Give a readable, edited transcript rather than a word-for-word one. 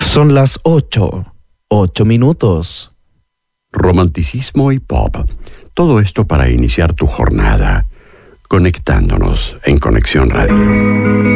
Son las 8:08. Romanticismo y pop. Todo esto para iniciar tu jornada, conectándonos en Conexión Radio.